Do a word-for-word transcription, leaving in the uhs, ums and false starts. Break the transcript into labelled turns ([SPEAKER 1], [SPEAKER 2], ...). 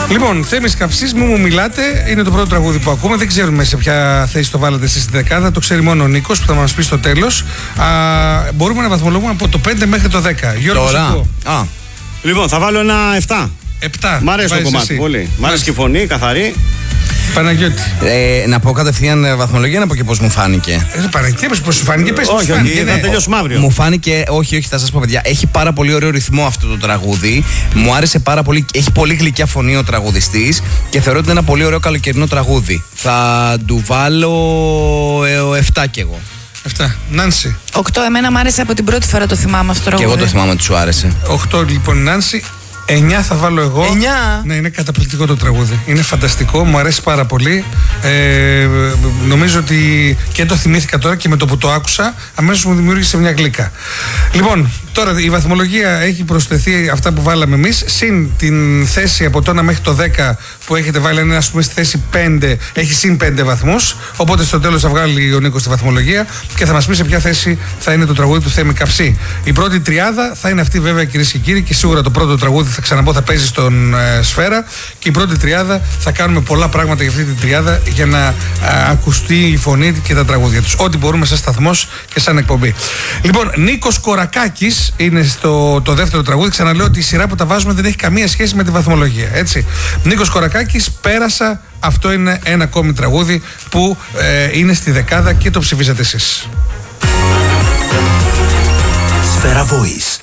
[SPEAKER 1] Λοιπόν, Θέμης Καψής, Μη μου μιλάτε, είναι το πρώτο τραγούδι που ακούμε. Δεν ξέρουμε σε ποια θέση το βάλατε εσείς στη δεκάδα. Το ξέρει μόνο ο Νίκος που θα μας πει στο τέλος. Α, μπορούμε να βαθμολογούμε από το πέντε μέχρι το δέκα. Γιώργο,
[SPEAKER 2] τώρα. Α. Λοιπόν, θα βάλω ένα επτά.
[SPEAKER 1] επτά.
[SPEAKER 2] Μ' αρέσει το κομμάτι εσύ. Πολύ. Μ' αρέσει και η φωνή, καθαρή.
[SPEAKER 1] Παναγιώτη.
[SPEAKER 3] Ε, να πω κατευθείαν βαθμολογία, να πω και πώς μου φάνηκε.
[SPEAKER 1] Ε, Παναγιώτη, πώς σου φάνηκε, πες
[SPEAKER 2] όχι, όχι, θα ναι. τελειώσουμε αύριο.
[SPEAKER 3] Μου φάνηκε, όχι, όχι, θα σας πω, παιδιά. Έχει πάρα πολύ ωραίο ρυθμό αυτό το τραγούδι. Μου άρεσε πάρα πολύ. Έχει πολύ γλυκιά φωνή ο τραγουδιστής και θεωρώ ότι είναι ένα πολύ ωραίο καλοκαιρινό τραγούδι. Θα του βάλω ε, επτά κι εγώ.
[SPEAKER 1] επτά. Νάνση.
[SPEAKER 4] οκτώ. Εμένα μου άρεσε από την πρώτη φορά, το θυμάμαι αυτό το τραγούδι.
[SPEAKER 3] Και εγώ το θυμάμαι ότι σου άρεσε.
[SPEAKER 1] οκτώ λοιπόν Νάνση. εννιά θα βάλω εγώ.
[SPEAKER 3] εννιά.
[SPEAKER 1] Ναι, είναι καταπληκτικό το τραγούδι. Είναι φανταστικό, μου αρέσει πάρα πολύ. Ε, νομίζω ότι και το θυμήθηκα τώρα και με το που το άκουσα, αμέσως μου δημιούργησε μια γλύκα. Λοιπόν, τώρα η βαθμολογία έχει προσθεθεί αυτά που βάλαμε εμείς, συν την θέση από το ένα μέχρι το δέκα που έχετε βάλει, είναι ας πούμε στη θέση πέντε, έχει συν πέντε βαθμούς. Οπότε στο τέλος θα βγάλει ο Νίκος τη βαθμολογία και θα μας πει σε ποια θέση θα είναι το τραγούδι του Θέμη Καψή. Η πρώτη τριάδα θα είναι αυτή βέβαια, κυρίες και κύριοι, και σίγουρα το πρώτο τραγούδι θα ξαναπώ θα παίζει στον ε, Σφαίρα, και η πρώτη τριάδα θα κάνουμε πολλά πράγματα για αυτή την τριάδα για να α, ακουστεί η φωνή και τα τραγούδια τους. Ό,τι μπορούμε σαν σταθμός και σαν εκπομπή. Λοιπόν, Νίκος Κορακάκης είναι στο το δεύτερο τραγούδι. Ξαναλέω ότι η σειρά που τα βάζουμε δεν έχει καμία σχέση με τη βαθμολογία. Έτσι. Νίκος Κορακάκης, Πέρασα. Αυτό είναι ένα ακόμη τραγούδι που ε, είναι στη δεκάδα και το ψηφίσατε εσείς.
[SPEAKER 5] Σφαίρα Voice.